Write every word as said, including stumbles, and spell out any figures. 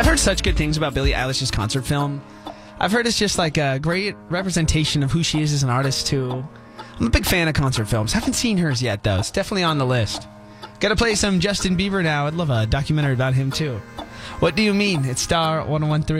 I've heard such good things about Billie Eilish's concert film. I've heard it's just like a great representation of who she is as an artist, too. I'm a big fan of concert films. Haven't seen hers yet, though. It's definitely on the list. Gotta play some Justin Bieber now. I'd love a documentary about him, too. What do you mean? It's Star one oh one three.